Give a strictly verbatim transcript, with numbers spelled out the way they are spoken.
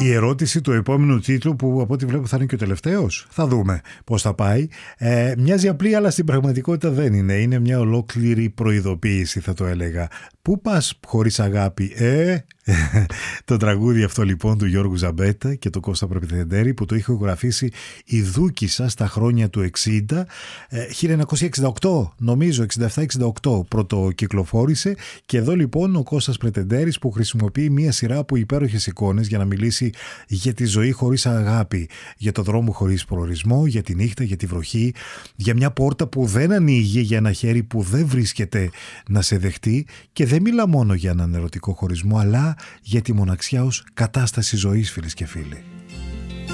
Η ερώτηση του επόμενου τίτλου, που από ό,τι βλέπω θα είναι και ο τελευταίος, θα δούμε πώς θα πάει, ε, μοιάζει απλή, αλλά στην πραγματικότητα δεν είναι. Είναι μια ολόκληρη προειδοποίηση, θα το έλεγα. Πού πας χωρίς αγάπη, ε? Το τραγούδι αυτό λοιπόν του Γιώργου Ζαμπέτα και του Κώστα Προπηθεντέρη, που το είχε ηχογραφήσει η Δούκισσα στα χρόνια του εξήντα, χίλια εννιακόσια εξήντα οκτώ, νομίζω εξήντα επτά εξήντα οκτώ πρώτο κυκλοφόρησε. Και εδώ λοιπόν ο Κώστας Πρετεντέρης, που χρησιμοποιεί μια σειρά από υπέροχες εικόνες για να μιλήσει για τη ζωή χωρίς αγάπη, για το δρόμο χωρίς προορισμό, για τη νύχτα, για τη βροχή, για μια πόρτα που δεν ανοίγει, για ένα χέρι που δεν βρίσκεται να σε δεχτεί. Και δεν μιλά μόνο για έναν ερωτικό χωρισμό, αλλά για τη μοναξιά ως κατάσταση ζωής, φίλες και φίλοι.